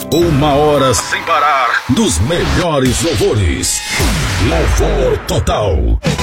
1 hora sem parar dos melhores louvores. Louvor total.